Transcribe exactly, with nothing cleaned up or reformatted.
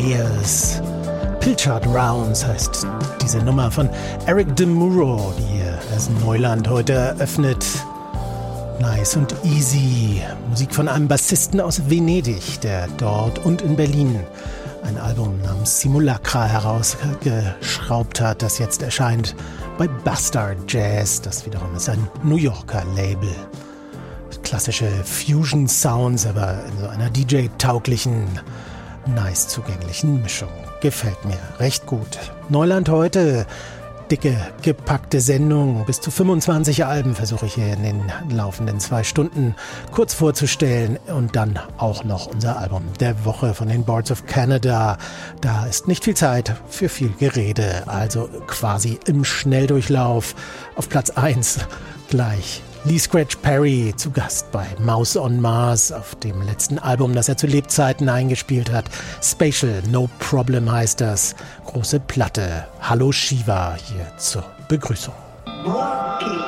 Years. Pilchard Rounds heißt diese Nummer von Eric DeMuro, die hier das Neuland heute eröffnet. Nice und easy. Musik von einem Bassisten aus Venedig, der dort und in Berlin ein Album namens Simulacra herausgeschraubt hat, das jetzt erscheint bei Bastard Jazz. Das wiederum ist ein New Yorker Label. Klassische Fusion Sounds, aber in so einer D J-tauglichen, nice zugänglichen Mischung. Gefällt mir recht gut. Neuland heute, dicke, gepackte Sendung. Bis zu fünfundzwanzig Alben versuche ich hier in den laufenden zwei Stunden kurz vorzustellen. Und dann auch noch unser Album der Woche von den Boards of Canada. Da ist nicht viel Zeit für viel Gerede. Also quasi im Schnelldurchlauf. Auf Platz eins gleich Lee Scratch Perry zu Gast bei Mouse on Mars auf dem letzten Album, das er zu Lebzeiten eingespielt hat. Spatial No Problem heißt das. Große Platte. Hallo Shiva hier zur Begrüßung. Walking.